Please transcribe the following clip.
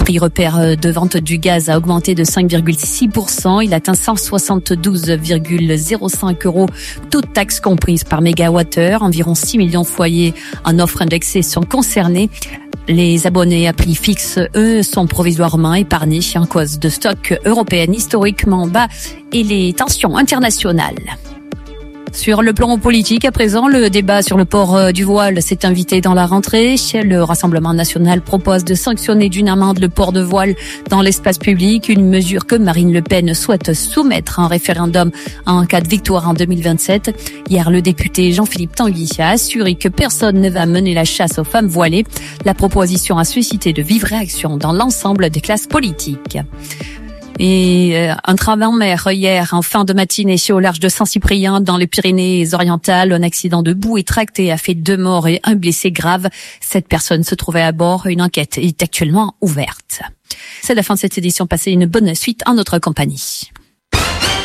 prix repère de vente du gaz a augmenté de 5,6%. Il atteint 172,05 €, toutes taxes comprises par mégawattheure. Environ 6 millions de foyers en offre indexée sont concernés. Les abonnés à prix fixe, eux, sont provisoirement épargnés en cause de stocks européennes historiquement bas et les tensions internationales. Sur le plan politique, à présent, le débat sur le port du voile s'est invité dans la rentrée. Le Rassemblement national propose de sanctionner d'une amende le port de voile dans l'espace public, une mesure que Marine Le Pen souhaite soumettre à un référendum en cas de victoire en 2027. Hier, le député Jean-Philippe Tanguy a assuré que personne ne va mener la chasse aux femmes voilées. La proposition a suscité de vives réactions dans l'ensemble des classes politiques. Et un train en mer hier en fin de matinée au large de Saint-Cyprien dans les Pyrénées-Orientales. Un accident de boue et tracté a fait 2 morts et un blessé grave. 7 personnes se trouvaient à bord. Une enquête est actuellement ouverte. C'est la fin de cette édition. Passez une bonne suite en notre compagnie.